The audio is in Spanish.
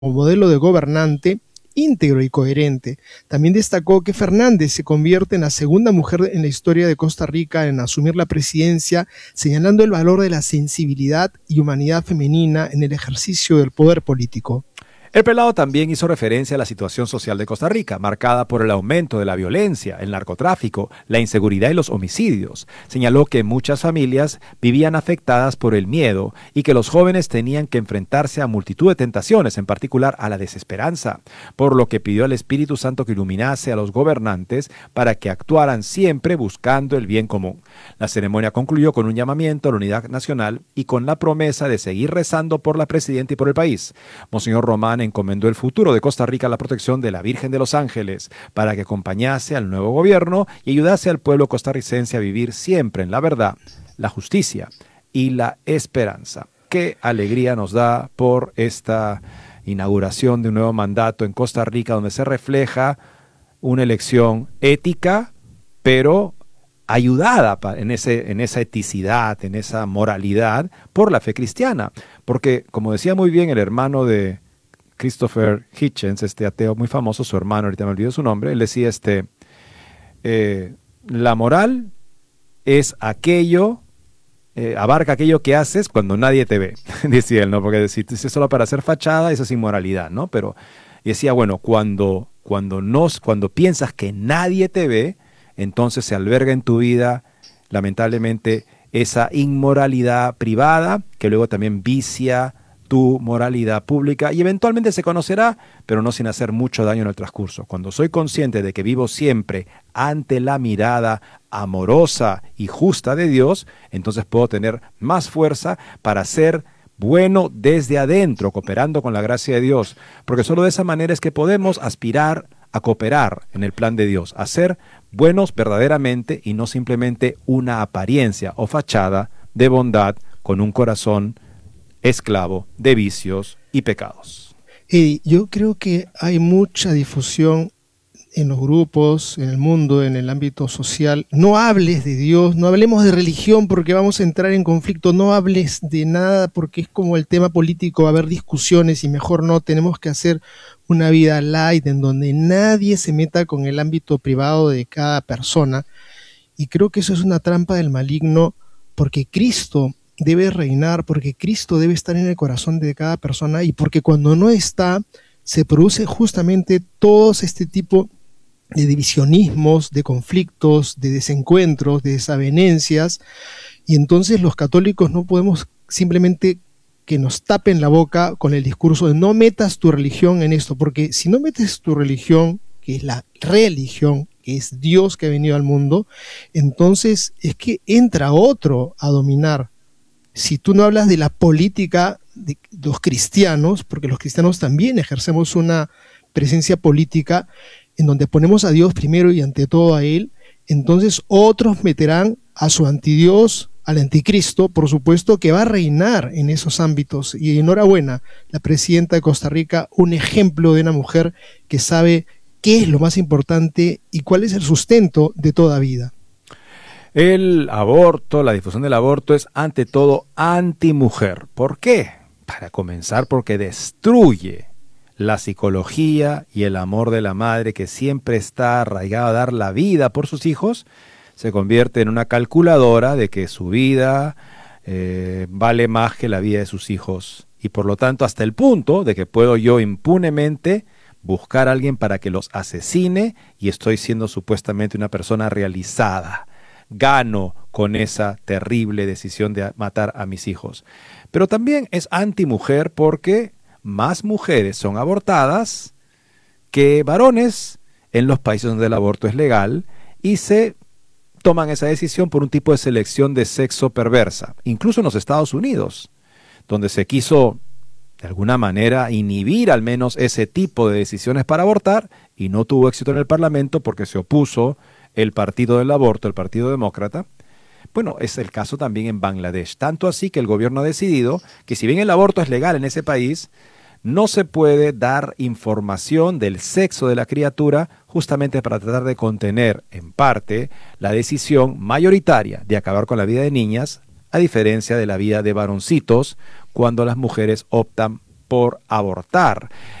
modelo de gobernante íntegro y coherente. También destacó que Fernández se convierte en la segunda mujer en la historia de Costa Rica en asumir la presidencia, señalando el valor de la sensibilidad y humanidad femenina en el ejercicio del poder político. El pelado también hizo referencia a la situación social de Costa Rica, marcada por el aumento de la violencia, el narcotráfico, la inseguridad y los homicidios. Señaló que muchas familias vivían afectadas por el miedo y que los jóvenes tenían que enfrentarse a multitud de tentaciones, en particular a la desesperanza, por lo que pidió al Espíritu Santo que iluminase a los gobernantes para que actuaran siempre buscando el bien común. La ceremonia concluyó con un llamamiento a la unidad nacional y con la promesa de seguir rezando por la presidenta y por el país. Monseñor Román encomendó el futuro de Costa Rica a la protección de la Virgen de los Ángeles para que acompañase al nuevo gobierno y ayudase al pueblo costarricense a vivir siempre en la verdad, la justicia y la esperanza. Qué alegría nos da por esta inauguración de un nuevo mandato en Costa Rica, donde se refleja una elección ética, pero ayudada en esa eticidad, en esa moralidad por la fe cristiana. Porque, como decía muy bien el hermano de Christopher Hitchens, este ateo muy famoso, su hermano, ahorita me olvido su nombre, él decía la moral es aquello, abarca aquello que haces cuando nadie te ve, decía él, ¿no? Porque si es solo para hacer fachada, eso es inmoralidad, ¿no? Pero decía, bueno, cuando piensas que nadie te ve, entonces se alberga en tu vida, lamentablemente, esa inmoralidad privada, que luego también vicia tu moralidad pública y eventualmente se conocerá, pero no sin hacer mucho daño en el transcurso. Cuando soy consciente de que vivo siempre ante la mirada amorosa y justa de Dios, entonces puedo tener más fuerza para ser bueno desde adentro, cooperando con la gracia de Dios, porque solo de esa manera es que podemos aspirar a cooperar en el plan de Dios, a ser buenos verdaderamente y no simplemente una apariencia o fachada de bondad con un corazón esclavo de vicios y pecados. Y yo creo que hay mucha difusión en los grupos, en el mundo, en el ámbito social. No hables de Dios, no hablemos de religión porque vamos a entrar en conflicto, no hables de nada porque es como el tema político, va a haber discusiones y mejor no, tenemos que hacer una vida light en donde nadie se meta con el ámbito privado de cada persona. Y creo que eso es una trampa del maligno porque Cristo debe reinar, porque Cristo debe estar en el corazón de cada persona y porque cuando no está, se produce justamente todo este tipo de divisionismos, de conflictos, de desencuentros, de desavenencias, y entonces los católicos no podemos simplemente que nos tapen la boca con el discurso de no metas tu religión en esto, porque si no metes tu religión, que es la religión, que es Dios que ha venido al mundo, entonces es que entra otro a dominar. Si tú no hablas de la política de los cristianos, porque los cristianos también ejercemos una presencia política en donde ponemos a Dios primero y ante todo a Él, entonces otros meterán a su antidios, al anticristo, por supuesto, que va a reinar en esos ámbitos. Y enhorabuena, la presidenta de Costa Rica, un ejemplo de una mujer que sabe qué es lo más importante y cuál es el sustento de toda vida. El aborto, la difusión del aborto es ante todo antimujer. ¿Por qué? Para comenzar, porque destruye la psicología y el amor de la madre que siempre está arraigada a dar la vida por sus hijos. Se convierte en una calculadora de que su vida vale más que la vida de sus hijos. Y por lo tanto, hasta el punto de que puedo yo impunemente buscar a alguien para que los asesine y estoy siendo supuestamente una persona realizada. Gano con esa terrible decisión de matar a mis hijos. Pero también es antimujer porque más mujeres son abortadas que varones en los países donde el aborto es legal y se toman esa decisión por un tipo de selección de sexo perversa. Incluso en los Estados Unidos, donde se quiso de alguna manera inhibir al menos ese tipo de decisiones para abortar y no tuvo éxito en el Parlamento porque se opuso el partido del aborto, el Partido Demócrata. Bueno, es el caso también en Bangladesh. Tanto así que el gobierno ha decidido que si bien el aborto es legal en ese país, no se puede dar información del sexo de la criatura justamente para tratar de contener en parte la decisión mayoritaria de acabar con la vida de niñas, a diferencia de la vida de varoncitos cuando las mujeres optan por abortar.